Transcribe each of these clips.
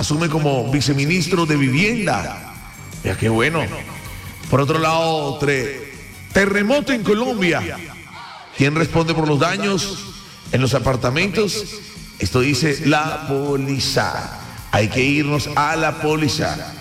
asume como viceministro de Vivienda. Ya qué bueno. Por otro lado, terremoto en Colombia. ¿Quién responde por los daños en los apartamentos? Esto dice la policía. Hay que irnos a la policía.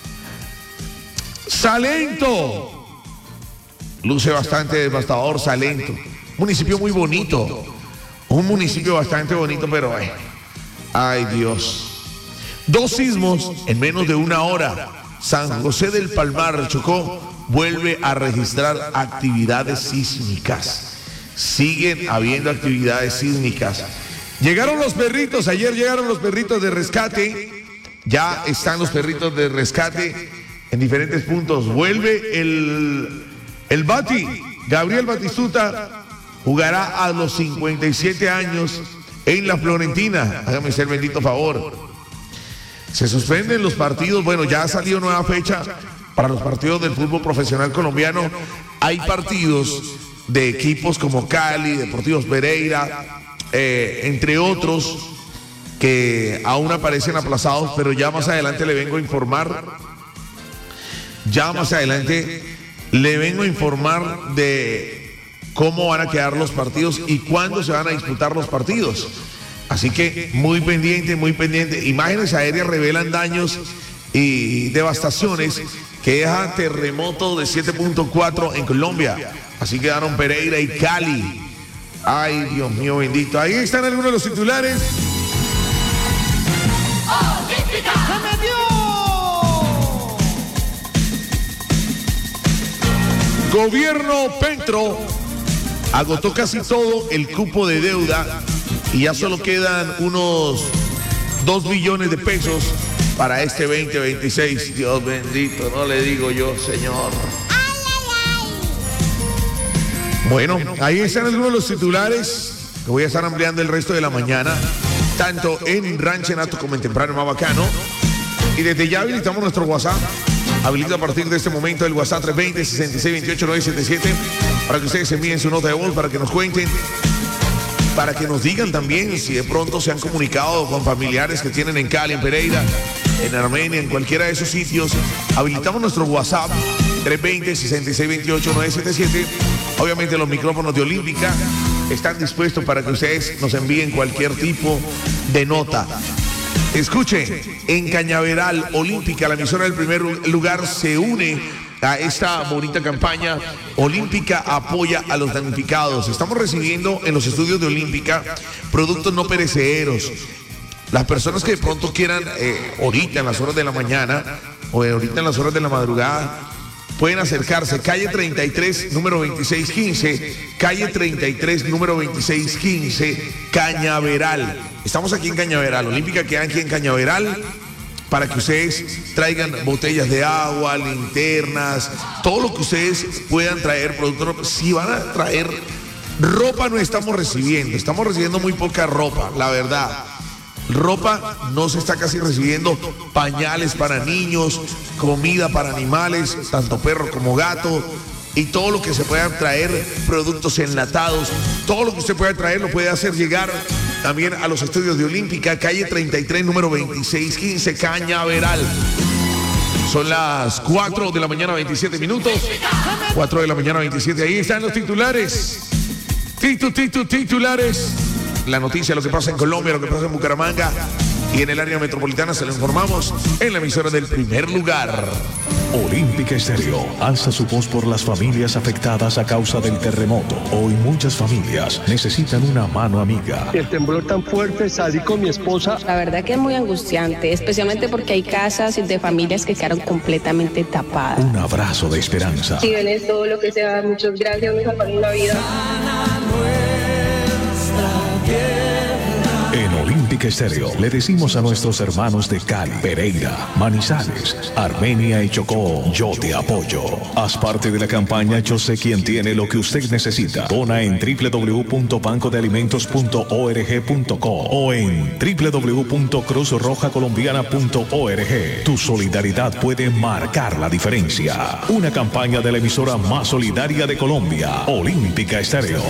Salento. Luce bastante devastador Salento. Municipio muy bonito. Un municipio bastante bonito, pero ay Dios. 2 sismos en menos de 1 hora. San José del Palmar, Chocó, vuelve a registrar actividades sísmicas. Siguen habiendo actividades sísmicas. Llegaron los perritos, ayer llegaron los perritos de rescate. Ya están los perritos de rescate en diferentes puntos. Vuelve el Bati, Gabriel Batistuta, jugará a los 57 años en la Florentina. Hágame ese bendito favor. Se suspenden los partidos. Bueno, ya ha salido nueva fecha para los partidos del fútbol profesional colombiano. Hay partidos de equipos como Cali, Deportivos Pereira, entre otros, que aún aparecen aplazados, pero ya más adelante le vengo a informar. Ya más adelante le vengo a informar de cómo van a quedar los partidos y cuándo se van a disputar los partidos. Así que muy pendiente, muy pendiente. Imágenes aéreas revelan daños y devastaciones que deja terremoto de 7.4 en Colombia. Así quedaron Pereira y Cali. Ay, Dios mío bendito. Ahí están algunos de los titulares. Gobierno Petro agotó casi todo el cupo de deuda y ya solo quedan unos 2 billones de pesos para este 2026. Dios bendito, no le digo yo, Señor. Bueno, ahí están algunos de los titulares que voy a estar ampliando el resto de la mañana, tanto en Ranchenato como en Temprano Más Bacano. Y desde ya habilitamos nuestro WhatsApp. Habilita a partir de este momento el WhatsApp 320-6628-977 para que ustedes envíen su nota de voz, para que nos cuenten, para que nos digan también si de pronto se han comunicado con familiares que tienen en Cali, en Pereira, en Armenia, en cualquiera de esos sitios. Habilitamos nuestro WhatsApp 320-6628-977. Obviamente los micrófonos de Olímpica están dispuestos para que ustedes nos envíen cualquier tipo de nota. Escuche, en Cañaveral, Olímpica, la emisora del primer lugar, se une a esta bonita campaña. Olímpica apoya a los damnificados. Estamos recibiendo en los estudios de Olímpica productos no perecederos. Las personas que de pronto quieran, ahorita en las horas de la mañana o ahorita en las horas de la madrugada, pueden acercarse. Calle 33, número 2615. Calle 33, número 2615, Cañaveral. Estamos aquí en Cañaveral. Olímpica queda aquí en Cañaveral para que ustedes traigan botellas de agua, linternas, todo lo que ustedes puedan traer, productos. Si van a traer ropa, no estamos recibiendo muy poca ropa, la verdad. Ropa no se está casi recibiendo, pañales para niños, comida para animales, tanto perro como gato, y todo lo que se pueda traer, productos enlatados, todo lo que usted pueda traer lo puede hacer llegar también a los estudios de Olímpica, calle 33, número 2615, Cañaveral. Son las 4 de la mañana, 27 minutos. 4 de la mañana, 27. Ahí están los titulares. Titulares. La noticia, lo que pasa en Colombia, lo que pasa en Bucaramanga y en el área metropolitana, se lo informamos en la emisora del primer lugar. Olímpica Estéreo alza su voz por las familias afectadas a causa del terremoto. Hoy muchas familias necesitan una mano amiga. El temblor tan fuerte, salí con mi esposa. La verdad que es muy angustiante, especialmente porque hay casas de familias que quedaron completamente tapadas. Un abrazo de esperanza. Si ven todo lo que sea, muchas gracias, me salvaron la vida. En Olímpica Estéreo le decimos a nuestros hermanos de Cali, Pereira, Manizales, Armenia y Chocó: yo te apoyo. Haz parte de la campaña Yo sé quién tiene lo que usted necesita. Dona en www.bancodealimentos.org.co o en www.cruzrojacolombiana.org. Tu solidaridad puede marcar la diferencia. Una campaña de la emisora más solidaria de Colombia, Olímpica Estéreo.